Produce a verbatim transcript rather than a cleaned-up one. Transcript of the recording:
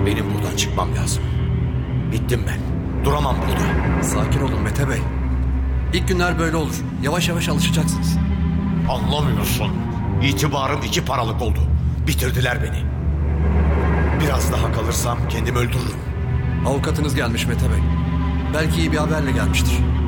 Benim buradan çıkmam lazım. Bittim ben. Duramam burada. Sakin olun Mete Bey. İlk günler böyle olur. Yavaş yavaş alışacaksınız. Anlamıyorsun. İtibarım iki paralık oldu. Bitirdiler beni. Biraz daha kalırsam kendimi öldürürüm. Avukatınız gelmiş Mete Bey. Belki iyi bir haberle gelmiştir.